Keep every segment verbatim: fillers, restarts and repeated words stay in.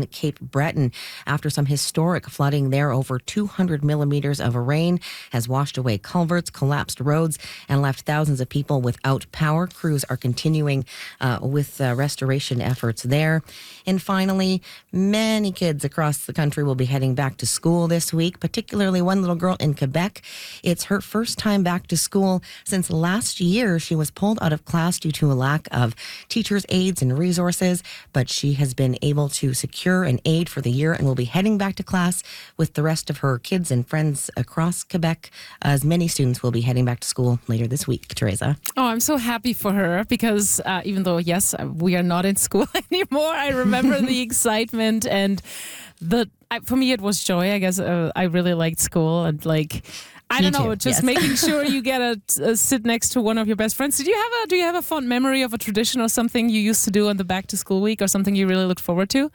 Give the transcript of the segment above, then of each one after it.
in Cape Breton after some historic flooding there. Over two hundred millimeters of rain has washed away culverts, collapsed roads, and left thousands of people without power. Crews are continuing uh, with uh, restoration efforts there. And finally, many kids across the country will be heading back to school this week, particularly one little girl in Quebec. It's her first time back to school since last year. She was pulled out of class due to a lack of teachers' aides and resources, but she has been able to secure an aide for the year and will be heading back to class with the rest of her kids and friends across Quebec, as many students will be heading back to school later this week. Teresa. Oh, I'm so happy for her because uh, even though, yes, we are not in school anymore, I remember the excitement and the, I, for me, it was joy. I guess uh, I really liked school and like, I Me don't know, too, just yes. making sure you get a, a sit next to one of your best friends. Did you have a, do you have a fond memory of a tradition or something you used to do on the back to school week or something you really looked forward to?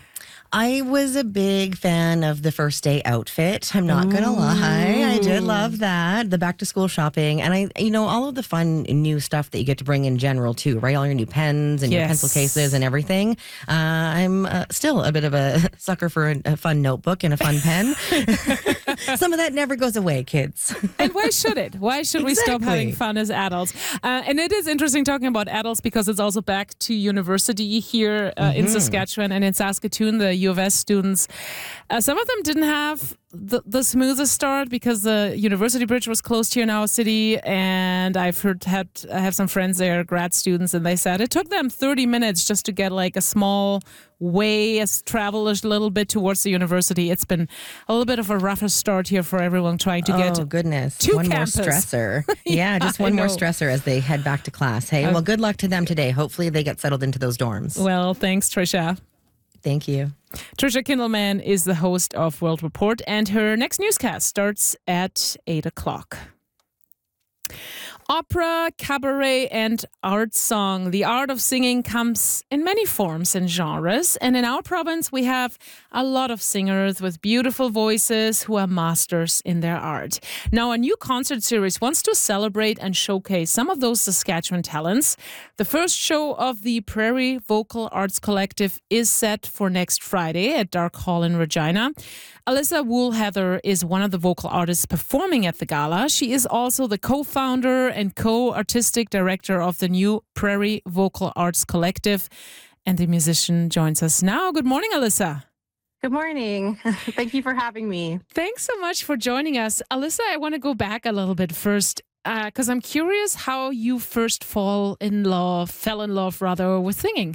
I was a big fan of the first day outfit. I'm not going to lie. I did love that. The back to school shopping. And I, you know, all of the fun new stuff that you get to bring in general too, right? All your new pens and Yes. your pencil cases and everything. Uh, I'm uh, still a bit of a sucker for a, a fun notebook and a fun pen. Some of that never goes away, kids. And why should it? Why should we stop Exactly. having fun as adults? Uh, and it is interesting talking about adults because it's also back to university here uh, in Saskatchewan and in Saskatoon. The U of S students, uh, some of them didn't have the, the smoothest start because the university bridge was closed here in our city. And I've heard had I have some friends there, grad students, and they said it took them thirty minutes just to get like a small way, as travel a little bit towards the university. It's been a little bit of a rougher start here for everyone trying to get oh, goodness. to one campus. more stressor. yeah, Yeah, just I one more know. stressor as they head back to class. Hey, Uh, well, good luck to them today. Hopefully they get settled into those dorms. Well, thanks, Trisha. Thank you. Trisha Kindleman is the host of World Report, and her next newscast starts at eight o'clock. Opera, cabaret, and art song. The art of singing comes in many forms and genres. And in our province, we have a lot of singers with beautiful voices who are masters in their art. Now, a new concert series wants to celebrate and showcase some of those Saskatchewan talents. The first show of the Prairie Vocal Arts Collective is set for next Friday at Dark Hall in Regina. Alyssa Woolheather is one of the vocal artists performing at the gala. She is also the co-founder and co-artistic director of the new Prairie Vocal Arts Collective. And the musician joins us now. Good morning, Alyssa. Good morning. Thank you for having me. Thanks so much for joining us. Alyssa, I want to go back a little bit first because uh, I'm curious how you first fall in love, fell in love rather, with singing.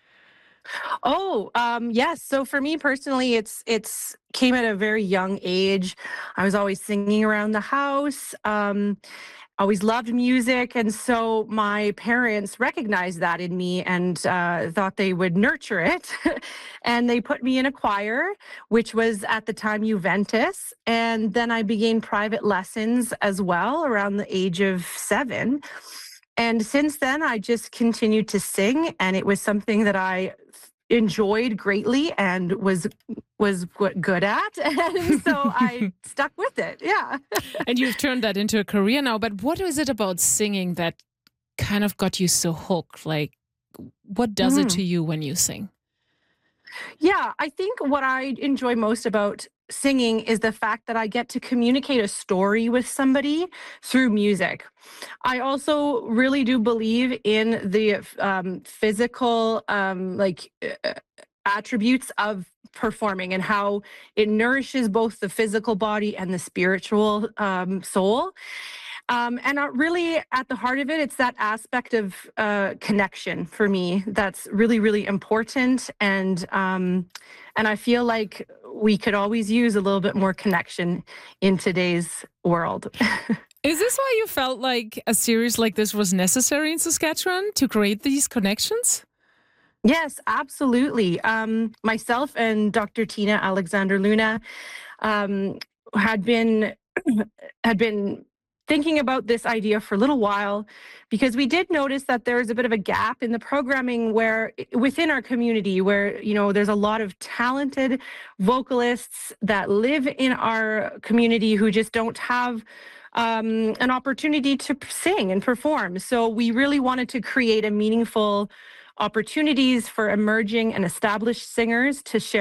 Oh, um, yes. So for me personally, it's it's came at a very young age. I was always singing around the house. Um, always loved music, and so my parents recognized that in me and uh, thought they would nurture it, and they put me in a choir, which was at the time Juventus, and then I began private lessons as well around the age of seven. And since then, I just continued to sing, and it was something that I enjoyed greatly and was was good at, and so I stuck with it. Yeah. And you've turned that into a career now. But what is it about singing that kind of got you so hooked? Like, what does mm. it to you when you sing? Yeah, I think what I enjoy most about singing is the fact that I get to communicate a story with somebody through music. I also really do believe in the um, physical, um, like, uh, attributes of performing and how it nourishes both the physical body and the spiritual um, soul. Um, and uh, really, at the heart of it, it's that aspect of uh, connection for me that's really, really important. And um, and I feel like we could always use a little bit more connection in today's world. Is this why you felt like a series like this was necessary in Saskatchewan to create these connections? Yes, absolutely. Um, myself and Doctor Tina Alexander Luna um, had been had been. thinking about this idea for a little while, because we did notice that there was a bit of a gap in the programming where within our community where, you know, there's a lot of talented vocalists that live in our community who just don't have um, an opportunity to sing and perform. So we really wanted to create a meaningful opportunities for emerging and established singers to share